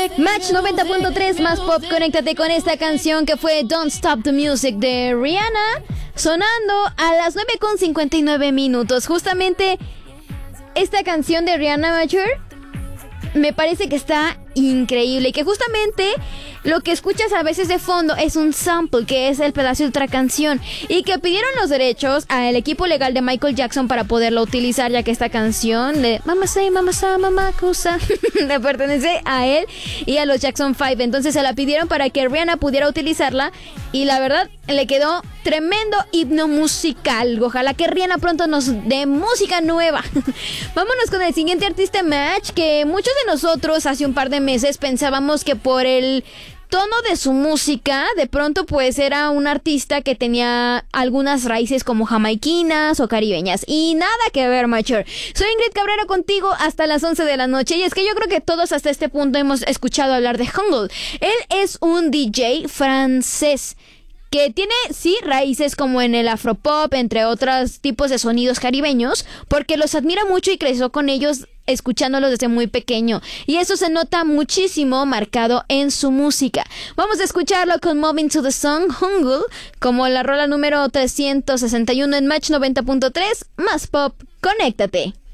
Match 90.3 más pop, conéctate con esta canción que fue Don't Stop the Music de Rihanna, sonando a las 9:59. Justamente esta canción de Rihanna Mature me parece que está increíble y que justamente lo que escuchas a veces de fondo es un sample, que es el pedazo de otra canción, y que pidieron los derechos al equipo legal de Michael Jackson para poderlo utilizar, ya que esta canción de Mama Say, Mama Sa, Mama Cosa le pertenece a él y a los Jackson 5. Entonces se la pidieron para que Rihanna pudiera utilizarla y la verdad le quedó tremendo himno musical. Ojalá que Rihanna pronto nos dé música nueva. Vámonos con el siguiente artista Match, que muchos de nosotros hace un par de meses pensábamos que por el tono de su música, de pronto pues era un artista que tenía algunas raíces como jamaiquinas o caribeñas, y nada que ver, Mature. Soy Ingrid Cabrera contigo hasta las 11 de la noche, y es que yo creo que todos hasta este punto hemos escuchado hablar de Jungle. Él es un DJ francés que tiene, sí, raíces como en el afropop, entre otros tipos de sonidos caribeños, porque los admira mucho y creció con ellos escuchándolos desde muy pequeño, y eso se nota muchísimo marcado en su música. Vamos a escucharlo con Moving to the Song, Jungle, como la rola número 361 en Match 90.3, más pop, conéctate.